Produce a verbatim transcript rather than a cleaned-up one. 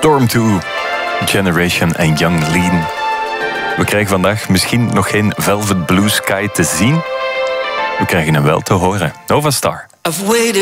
Storm two, Generation en Young Lean. We krijgen vandaag misschien nog geen Velvet Blue Sky te zien. We krijgen hem wel te horen. Nova Star.